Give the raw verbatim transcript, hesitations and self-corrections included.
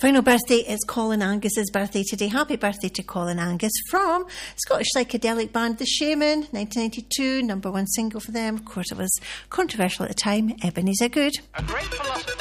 Final birthday is Colin Angus's birthday today. Happy birthday to Colin Angus from Scottish psychedelic band The Shaman, nineteen ninety-two, number one single for them. Of course, it was controversial at the time, Ebenezer Good. A great philosopher.